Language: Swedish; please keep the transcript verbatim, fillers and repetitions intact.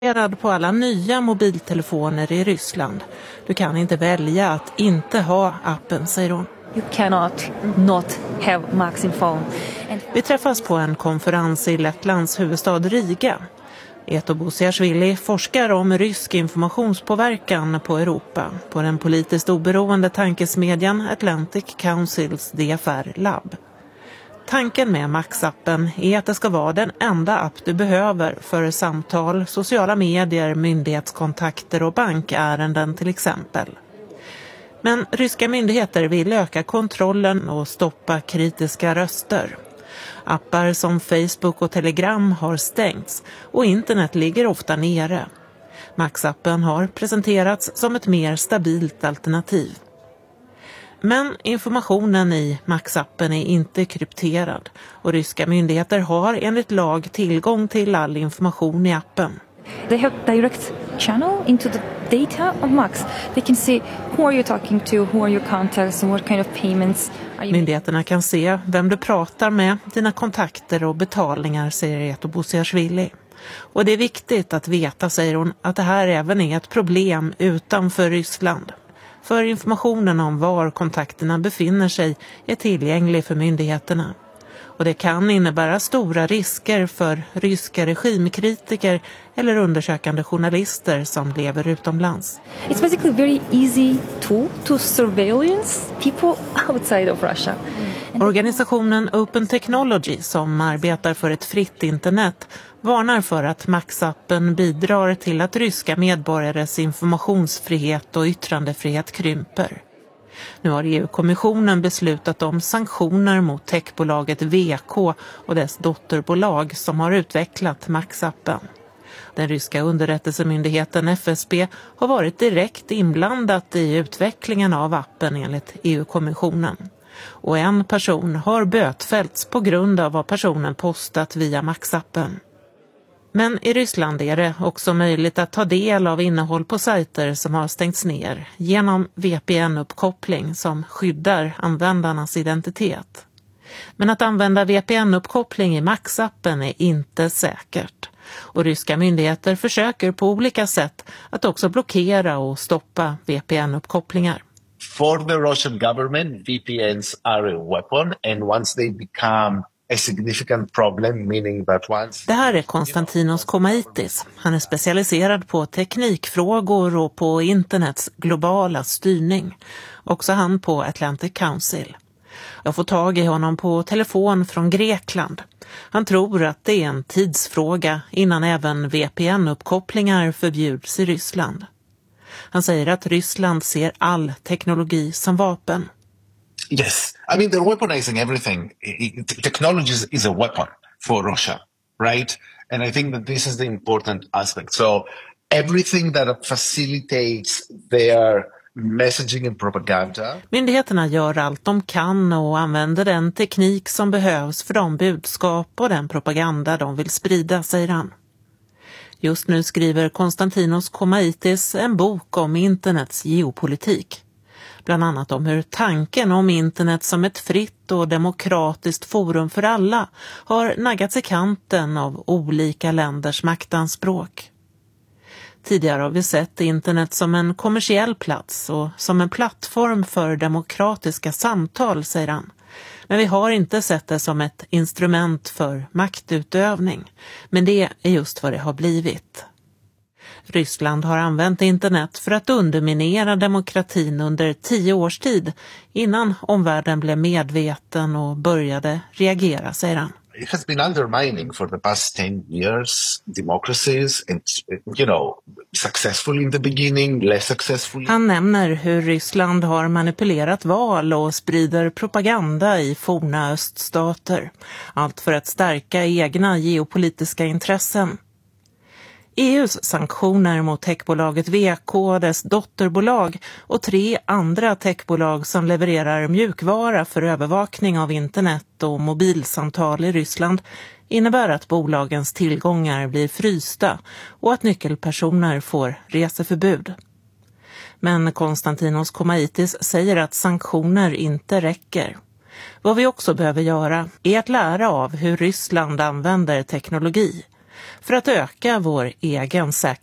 På alla nya mobiltelefoner i Ryssland. Du kan inte välja att inte ha appen, säger hon. You cannot not have Maxim phone. And... Vi träffas på en konferens i Lettlands huvudstad Riga. Eto Busiashvili forskar om rysk informationspåverkan på Europa på den politiskt oberoende tankesmedjan Atlantic Councils D F R-labb. Tanken med Max-appen är att det ska vara den enda app du behöver för samtal, sociala medier, myndighetskontakter och bankärenden till exempel. Men ryska myndigheter vill öka kontrollen och stoppa kritiska röster. Appar som Facebook och Telegram har stängts och internet ligger ofta nere. Max-appen har presenterats som ett mer stabilt alternativ. Men informationen i Max-appen är inte krypterad och ryska myndigheter har enligt lag tillgång till all information i appen. They have direct channel into the data of Max. They can see who are you talking to, who are your contacts and what kind of payments are you... Myndigheterna kan se vem du pratar med, dina kontakter och betalningar, säger Eto Busiashvili. Och det är viktigt att veta, säger hon, att det här även är ett problem utanför Ryssland. För informationen om var kontakterna befinner sig är tillgänglig för myndigheterna. Och det kan innebära stora risker för ryska regimkritiker eller undersökande journalister som lever utomlands. It's basically a very easy tool to surveillance people outside of Russia. Organisationen Open Technology, som arbetar för ett fritt internet, varnar för att Max-appen bidrar till att ryska medborgares informationsfrihet och yttrandefrihet krymper. Nu har E U-kommissionen beslutat om sanktioner mot techbolaget V K och dess dotterbolag som har utvecklat Max-appen. Den ryska underrättelsemyndigheten F S B har varit direkt inblandat i utvecklingen av appen enligt E U-kommissionen. Och en person har bötfällts på grund av vad personen postat via Max-appen. Men i Ryssland är det också möjligt att ta del av innehåll på sajter som har stängts ner genom V P N-uppkoppling som skyddar användarnas identitet. Men att använda V P N-uppkoppling i Max-appen är inte säkert. Och ryska myndigheter försöker på olika sätt att också blockera och stoppa V P N-uppkopplingar. For the Russian government, V P Ns are a weapon, and once they become a significant problem, meaning that once... Det här är Konstantinos Komaitis. Han är specialiserad på teknikfrågor och på internets globala styrning. Också han på Atlantic Council. Jag får tag i honom på telefon från Grekland. Han tror att det är en tidsfråga innan även V P N-uppkopplingar förbjuds i Ryssland. Han säger att Ryssland ser all teknologi som vapen. Yes, I mean they're weaponizing everything. Technology is a weapon for Russia, right? And I think that this is the important aspect. So everything that facilitates their messaging and propaganda. Myndigheterna gör allt de kan och använder den teknik som behövs för de budskap och den propaganda de vill sprida, säger han. Just nu skriver Konstantinos Komaitis en bok om internets geopolitik. Bland annat om hur tanken om internet som ett fritt och demokratiskt forum för alla har naggats i kanten av olika länders maktanspråk. Tidigare har vi sett internet som en kommersiell plats och som en plattform för demokratiska samtal, säger han. Men vi har inte sett det som ett instrument för maktutövning. Men det är just vad det har blivit. Ryssland har använt internet för att underminera demokratin under tio års tid innan omvärlden blev medveten och började reagera, säger han. It has been undermining for the past ten years democracies and, you know, successful in the beginning, less successful. Han nämner hur Ryssland har manipulerat val och sprider propaganda i forna öststater. Allt för att stärka egna geopolitiska intressen. E U:s sanktioner mot techbolaget V K, dess dotterbolag och tre andra techbolag som levererar mjukvara för övervakning av internet och mobilsamtal i Ryssland innebär att bolagens tillgångar blir frysta och att nyckelpersoner får reseförbud. Men Konstantinos Komaitis säger att sanktioner inte räcker. Vad vi också behöver göra är att lära av hur Ryssland använder teknologi. för att öka vår egen säkerhet.